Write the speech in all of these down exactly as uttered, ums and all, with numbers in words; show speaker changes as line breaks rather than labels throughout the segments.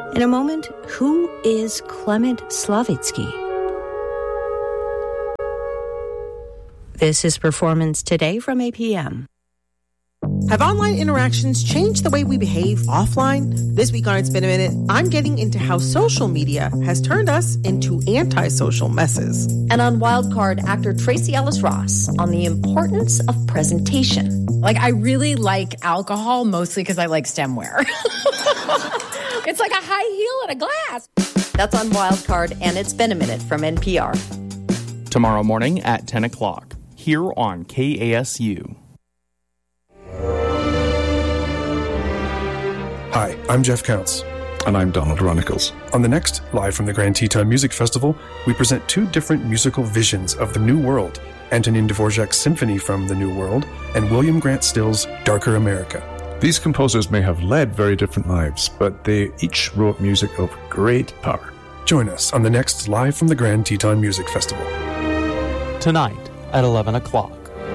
In a moment, who is Klement Slavitsky? This is Performance Today from A P M.
Have online interactions changed the way we behave offline? This week on It's Been a Minute, I'm getting into how social media has turned us into antisocial messes.
And on Wildcard, actor Tracy Ellis Ross on the importance of presentation.
Like, I really like alcohol, mostly because I like stemware. It's like a high heel and a glass.
That's on Wildcard, and It's Been a Minute from N P R.
Tomorrow morning at ten o'clock, here on K A S U.
Hi, I'm Jeff Counts.
And I'm Donald Runicles.
On the next Live from the Grand Teton Music Festival, we present two different musical visions of the New World, Antonin Dvorak's Symphony from the New World and William Grant Still's Darker America.
These composers may have led very different lives, but they each wrote music of great power.
Join us on the next Live from the Grand Teton Music Festival.
Tonight at eleven o'clock.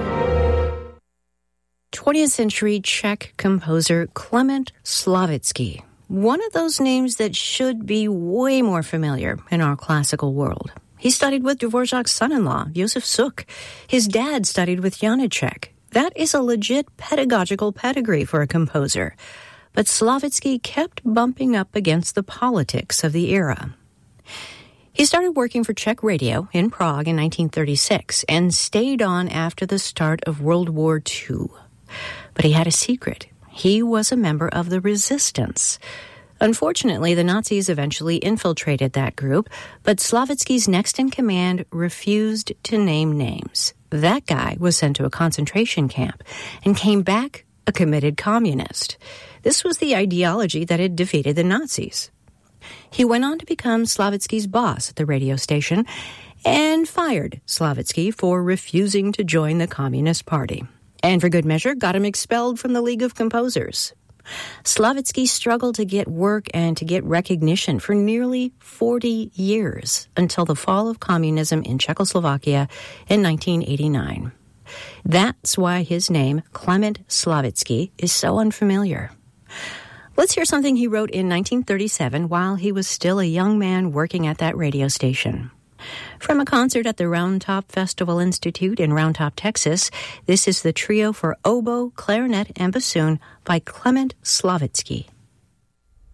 twentieth century Czech composer Klement Slavitsky. One of those names that should be way more familiar in our classical world. He studied with Dvorak's son-in-law, Josef Suk. His dad studied with Janáček. That is a legit pedagogical pedigree for a composer. But Slavitsky kept bumping up against the politics of the era. He started working for Czech radio in Prague in nineteen thirty-six and stayed on after the start of World War Two. But he had a secret. He was a member of the resistance. Unfortunately, the Nazis eventually infiltrated that group, but Slavitsky's next-in-command refused to name names. That guy was sent to a concentration camp and came back a committed communist. This was the ideology that had defeated the Nazis. He went on to become Slavitsky's boss at the radio station and fired Slavitsky for refusing to join the Communist Party. And for good measure, got him expelled from the League of Composers. Slavitsky struggled to get work and to get recognition for nearly forty years until the fall of communism in Czechoslovakia in nineteen eighty-nine. That's why his name, Klement Slavitsky, is so unfamiliar. Let's hear something he wrote in nineteen thirty-seven while he was still a young man working at that radio station. From a concert at the Round Top Festival Institute in Round Top, Texas, this is the trio for oboe, clarinet, and bassoon by Klement Slavitsky.